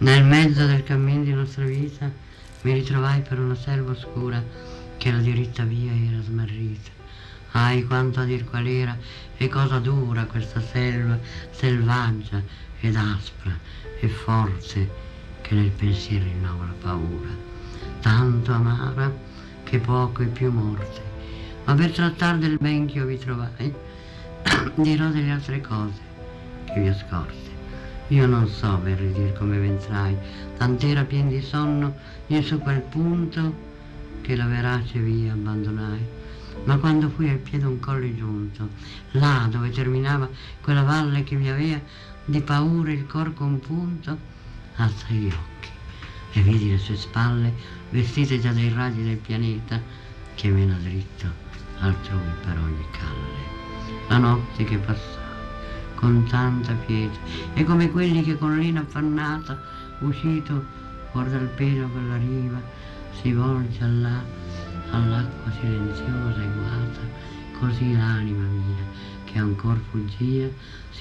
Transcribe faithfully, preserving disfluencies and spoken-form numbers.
Nel mezzo del cammin di nostra vita mi ritrovai per una selva oscura che la diritta via era smarrita. Ahi, quanto a dir qual era e cosa dura questa selva, selvaggia ed aspra e forte, che nel pensiero rinnova la paura, tanto amara che poco è più morte. Ma per trattar del ben che io vi trovai, dirò delle altre cose che vi ho scorse. Io non so per ridir come ventrai, tant'era pien di sonno io su quel punto che la verace via abbandonai. Ma quando fui al piede un colle giunto, là dove terminava quella valle che mi aveva di paura il cor compunto, alzai gli occhi e vidi le sue spalle vestite già dai raggi del pianeta che mena dritto altrui per ogni calle. La notte che passava con tanta pietà e come quelli che con l'ina affannata uscito fuor dal pelo per la riva si volge allà all'acqua silenziosa e guata, così l'anima mia che ancor fuggia